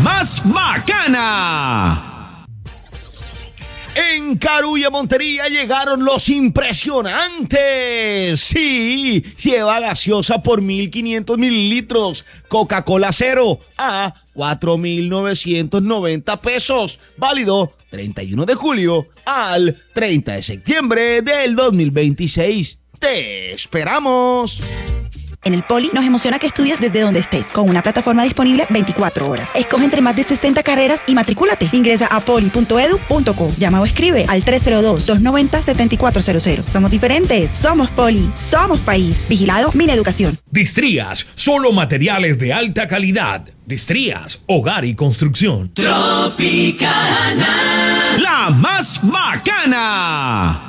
más bacana. En Carulla, Montería, llegaron los impresionantes. Sí, lleva gaseosa por 1.500 mililitros. Coca-Cola Cero a 4.990 pesos. Válido 31 de julio al 30 de septiembre del 2026. ¡Te esperamos! En el Poli nos emociona que estudies desde donde estés, con una plataforma disponible 24 horas. Escoge entre más de 60 carreras y matricúlate. Ingresa a poli.edu.co. Llama o escribe al 302-290-7400. Somos diferentes, somos Poli, somos país. Vigilado Mineducación. Distrías, solo materiales de alta calidad. Distrías, hogar y construcción. Tropicana, la más bacana.